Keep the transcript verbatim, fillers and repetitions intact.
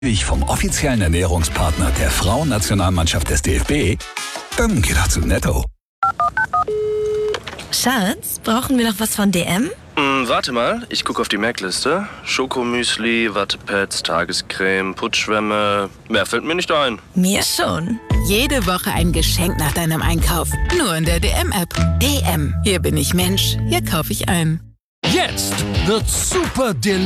Ich vom offiziellen Ernährungspartner der Frauennationalmannschaft des D F B? Dann geh doch zu Netto. Schatz, brauchen wir noch was von D M? Hm, warte mal, ich gucke auf die Merkliste. Schokomüsli, Wattepads, Tagescreme, Putzschwämme. Mehr fällt mir nicht ein. Mir schon. Jede Woche ein Geschenk nach deinem Einkauf. Nur in der D M-App. D M. Hier bin ich Mensch, hier kaufe ich ein. Jetzt wird super delivery.